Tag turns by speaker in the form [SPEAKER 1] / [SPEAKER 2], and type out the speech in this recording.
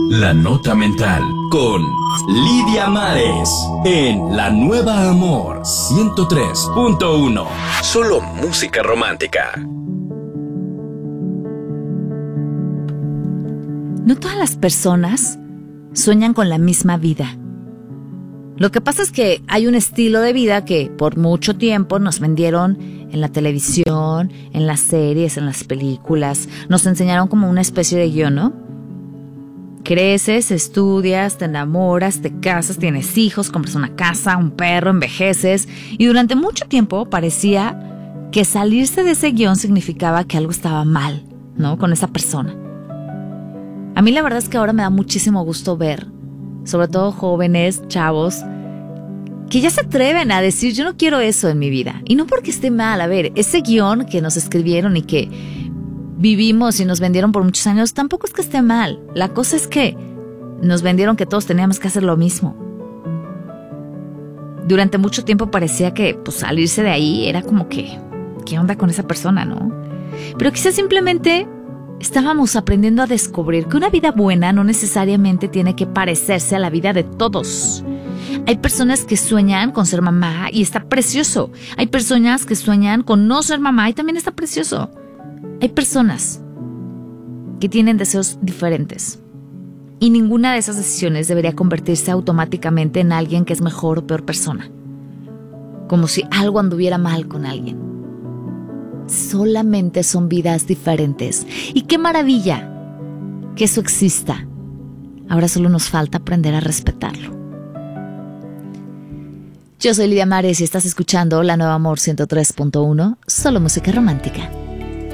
[SPEAKER 1] La Nota Mental con Lidia Mares en La Nueva Amor 103.1. Solo música romántica.
[SPEAKER 2] No todas las personas sueñan con la misma vida. Lo que pasa es que hay un estilo de vida que por mucho tiempo nos vendieron en la televisión, en las series, en las películas. Nos enseñaron como una especie de guión, ¿no? Creces, estudias, te enamoras, te casas, tienes hijos, compras una casa, un perro, envejeces. Y durante mucho tiempo parecía que salirse de ese guión significaba que algo estaba mal, ¿no? Con esa persona. A mí la verdad es que ahora me da muchísimo gusto ver, sobre todo jóvenes, chavos, que ya se atreven a decir, yo no quiero eso en mi vida. Y no porque esté mal, a ver, ese guión que nos escribieron y que vivimos y nos vendieron por muchos años, tampoco es que esté mal. La cosa es que nos vendieron que todos teníamos que hacer lo mismo. Durante mucho tiempo parecía que pues, salirse de ahí era como que, ¿qué onda con esa persona, no? Pero quizás simplemente estábamos aprendiendo a descubrir que una vida buena no necesariamente tiene que parecerse a la vida de todos. Hay personas que sueñan con ser mamá y está precioso. Hay personas que sueñan con no ser mamá y también está precioso. Hay personas que tienen deseos diferentes y ninguna de esas decisiones debería convertirse automáticamente en alguien que es mejor o peor persona. Como si algo anduviera mal con alguien. Solamente son vidas diferentes. Y qué maravilla que eso exista. Ahora solo nos falta aprender a respetarlo. Yo soy Lidia Mares y estás escuchando La Nueva Amor 103.1, solo música romántica.